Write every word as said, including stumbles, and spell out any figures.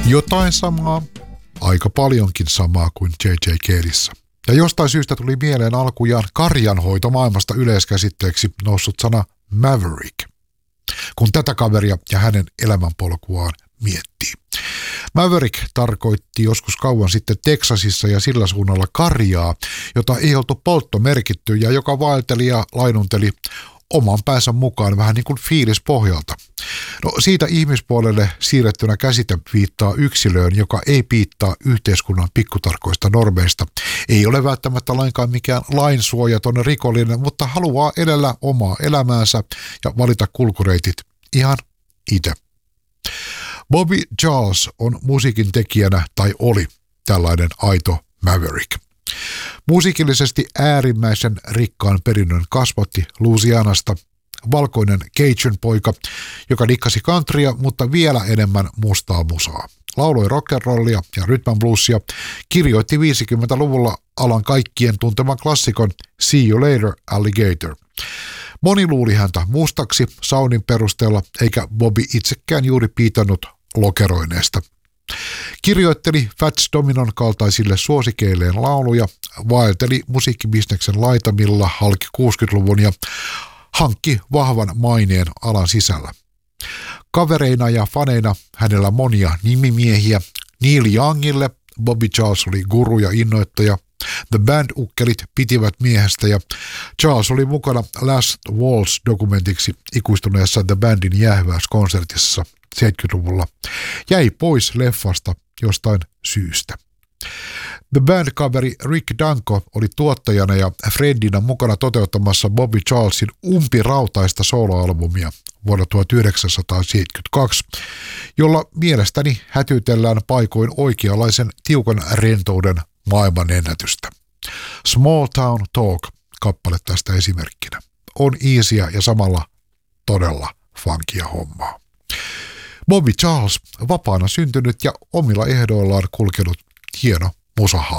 Jotain samaa, aika paljonkin samaa kuin J J. Caleissa. Ja jostain syystä tuli mieleen alkujaan karjanhoito maailmasta yleiskäsitteeksi noussut sana Maverick, kun tätä kaveria ja hänen elämänpolkuaan miettii. Maverick tarkoitti joskus kauan sitten Teksasissa ja sillä suunnalla karjaa, jota ei oltu polttomerkitty ja joka vaelteli ja lainunteli oman päänsä mukaan vähän niin kuin fiilispohjalta. No siitä ihmispuolelle siirrettynä käsite viittaa yksilöön, joka ei piittaa yhteiskunnan pikkutarkoista normeista. Ei ole välttämättä lainkaan mikään lainsuojaton rikollinen, mutta haluaa edellä omaa elämäänsä ja valita kulkureitit ihan itse. Bobby Charles on musiikin tekijänä tai oli tällainen aito Maverick. Musiikillisesti äärimmäisen rikkaan perinnön kasvatti Louisianasta valkoinen Cajun poika, joka dikkasi countrya, mutta vielä enemmän mustaa musaa. Lauloi rock'n'rollia ja rhythm and bluesia, kirjoitti viisikymmentäluvulla alan kaikkien tunteman klassikon See You Later, Alligator. Moni luuli häntä mustaksi soundin perusteella, eikä Bobby itsekään juuri piitannut lokeroineesta. Kirjoitteli Fats Dominon kaltaisille suosikeilleen lauluja, vaelteli musiikkibisneksen laitamilla halki kuusikymmentäluvun ja hankki vahvan maineen alan sisällä. Kavereina ja faneina hänellä monia nimimiehiä. Neil Youngille Bobby Charles oli guru ja innoittaja. The Band-ukkelit pitivät miehestä ja Charles oli mukana Last Waltz-dokumentiksi ikuistuneessa The Bandin jäähyväiskonsertissa seitsemänkymmentäluvulla. Jäi pois leffasta jostain syystä. The Band-kaveri Rick Danko oli tuottajana ja friendinä mukana toteuttamassa Bobby Charlesin umpirautaista soloalbumia vuonna tuhatyhdeksänsataaseitsemänkymmentäkaksi, jolla mielestäni hätytellään paikoin oikeanlaisen tiukan rentouden maailmanennätystä. Small Town Talk kappale tästä esimerkkinä. On easyä ja samalla todella funkia hommaa. Bobby Charles, vapaana syntynyt ja omilla ehdoillaan kulkenut hieno musahahmo.